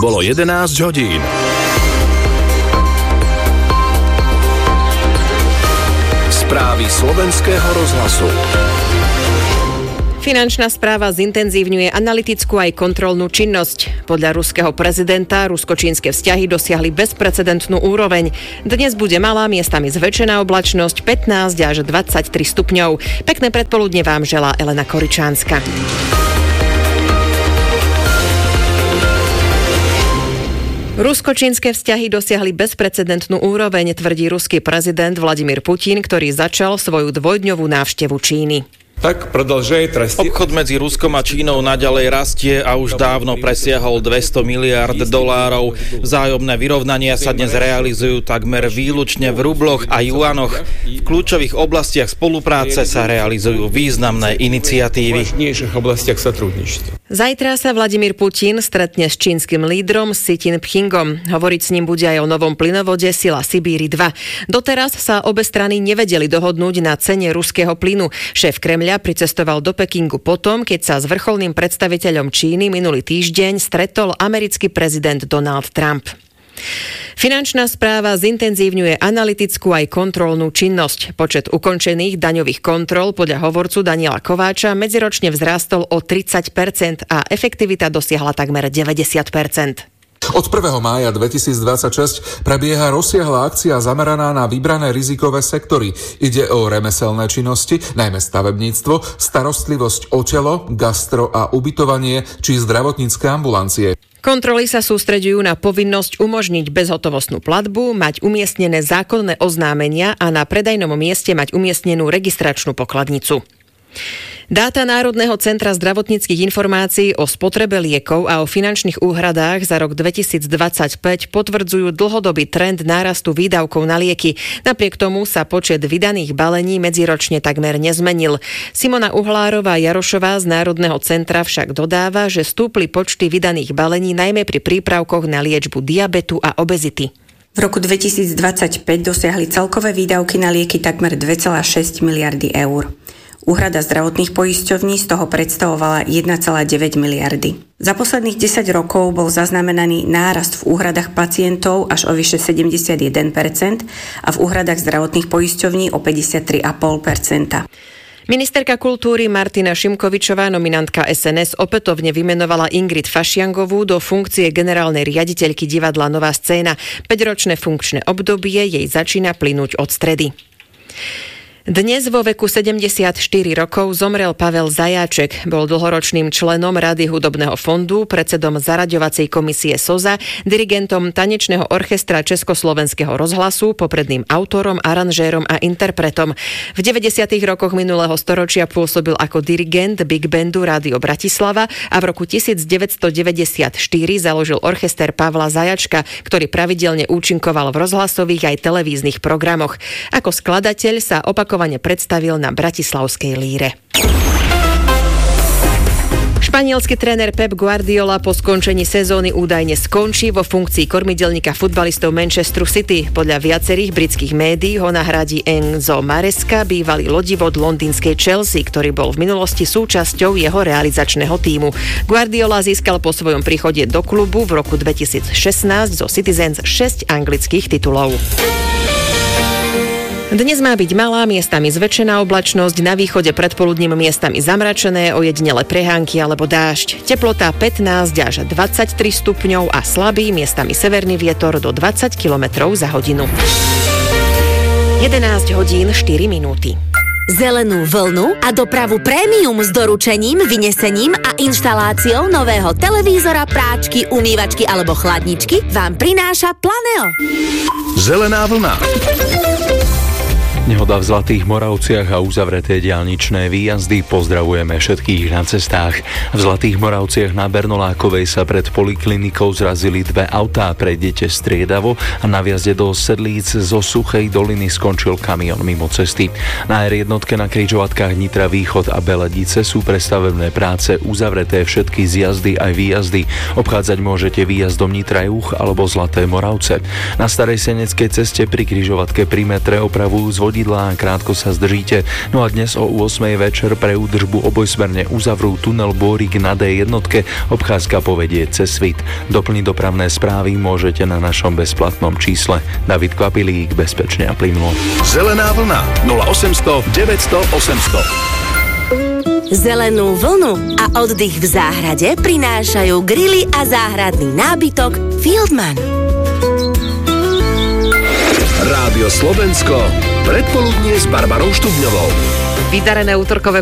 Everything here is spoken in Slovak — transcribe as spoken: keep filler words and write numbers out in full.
Bolo jedenásť hodín. Správy slovenského rozhlasu. Finančná správa zintenzívňuje analytickú aj kontrolnú činnosť. Podľa ruského prezidenta rusko-čínske vzťahy dosiahli bezprecedentnú úroveň. Dnes bude malá, miestami zväčšená oblačnosť pätnásť až dvadsaťtri stupňov. Pekné predpoludne vám želá Elena Koričánska. Rusko-čínske vzťahy dosiahli bezprecedentnú úroveň, tvrdí ruský prezident Vladimír Putin, ktorý začal svoju dvojdňovú návštevu Číny. Tak продолжает расти. Obchod medzi Ruskom a Čínou naďalej rastie a už dávno presiahol dvesto miliárd dolárov. Vzájomné vyrovnania sa dnes realizujú takmer výlučne v rubloch a juanoch. V kľúčových oblastiach spolupráce sa realizujú významné iniciatívy. V важнейших областях сотрудничества. Zajtra sa Vladimír Putin stretne s čínskym lídrom Xi Jinpingom. Hovoriť s ním bude aj o novom plynovode Sila Sibíri dva. Doteraz sa obe strany nevedeli dohodnúť na cene ruského plynu. Šéf Kremľa pricestoval do Pekingu potom, keď sa s vrcholným predstaviteľom Číny minulý týždeň stretol americký prezident Donald Trump. Finančná správa zintenzívňuje analytickú aj kontrolnú činnosť. Počet ukončených daňových kontrol podľa hovorcu Daniela Kováča medziročne vzrástol o tridsať percent a efektivita dosiahla takmer deväťdesiat percent. Od prvého mája dvetisícdvadsaťšesť prebieha rozsiahla akcia zameraná na vybrané rizikové sektory. Ide o remeselné činnosti, najmä stavebníctvo, starostlivosť o telo, gastro a ubytovanie či zdravotnícke ambulancie. Kontroly sa sústreďujú na povinnosť umožniť bezhotovostnú platbu, mať umiestnené zákonné oznámenia a na predajnom mieste mať umiestnenú registračnú pokladnicu. Dáta Národného centra zdravotníckych informácií o spotrebe liekov a o finančných úhradách za rok dvetisícdvadsaťpäť potvrdzujú dlhodobý trend nárastu výdavkov na lieky. Napriek tomu sa počet vydaných balení medziročne takmer nezmenil. Simona Uhlárová-Jarošová z Národného centra však dodáva, že stúpli počty vydaných balení najmä pri prípravkoch na liečbu diabetu a obezity. V roku dvetisícdvadsaťpäť dosiahli celkové výdavky na lieky takmer dva celé šesť miliardy eur. Úhrada zdravotných poisťovní z toho predstavovala jeden celé deväť miliardy. Za posledných desať rokov bol zaznamenaný nárast v úhradách pacientov až o vyše sedemdesiatjeden percent a v úhradách zdravotných poisťovní o päťdesiattri celá päť percenta. Ministerka kultúry Martina Šimkovičová, nominantka es en es, opätovne vymenovala Ingrid Fašiangovú do funkcie generálnej riaditeľky divadla Nová scéna. päťročné funkčné obdobie jej začína plynúť od stredy. Dnes vo veku sedemdesiatštyri rokov zomrel Pavel Zajáček. Bol dlhoročným členom Rady hudobného fondu, predsedom zaraďovacej komisie SOZA, dirigentom tanečného orchestra Československého rozhlasu, popredným autorom, aranžérom a interpretom. V deväťdesiatych rokoch minulého storočia pôsobil ako dirigent Big Bandu Rádio Bratislava a v roku devätnásťstodeväťdesiatštyri založil orchester Pavla Zajačka, ktorý pravidelne účinkoval v rozhlasových aj televíznych programoch. Ako skladateľ sa opakoval predstavil na bratislavskej líre. Španielský tréner Pep Guardiola po skončení sezóny údajne skončí vo funkcii kormidelníka futbalistov Manchesteru City. Podľa viacerých britských médií ho nahradí Enzo Maresca, bývalý lodivod londýnskej Chelsea, ktorý bol v minulosti súčasťou jeho realizačného tímu. Guardiola získal po svojom príchode do klubu v roku dvetisícšestnásť zo Citizens šesť anglických titulov. Dnes má byť malá, miestami zväčšená oblačnosť, na východe predpoludním miestami zamračené, ojedinele prehánky alebo dážď. Teplota pätnásť až dvadsaťtri stupňov a slabý, miestami severný vietor do dvadsať kilometrov za hodinu. jedenásť hodín štyri minúty. Zelenú vlnu a dopravu prémium s doručením, vynesením a inštaláciou nového televízora, práčky, umývačky alebo chladničky vám prináša Planeo. Zelená vlna. Nehoda v Zlatých Moravciach a uzavreté diaľničné výjazdy. Pozdravujeme všetkých na cestách. V Zlatých Moravciach na Bernolákovej sa pred poliklinikou zrazili dve autá. Prejdete striedavo a na vjazde do Sedlíc zo Suchej doliny skončil kamión mimo cesty. Na er jedna na križovatkách Nitra Východ a Beledice sú pre stavebné práce uzavreté všetky zjazdy aj výjazdy. Obchádzať môžete výjazdom Nitra Juh alebo Zlaté Moravce. Na Starej Seneckej ceste pri križovatke pri metre opravujú zvoditeľ vozidlá a krátko sa zdržíte. No a dnes o ôsmej večer pre údržbu obojsmerne uzavrú tunel Bórik na dé jednotke. Obchádzka povedie cez Svit. Doplniť dopravné správy môžete na našom bezplatnom čísle. David Kvapilík, bezpečne a plynulo. Zelená vlna nula osemsto deväťsto osemsto. Zelenú vlnu a oddych v záhrade prinášajú grily a záhradný nábytok Fieldman. Rádio Slovensko, predpoludnie s Barbarou Štubňovou. Vydarené útorkové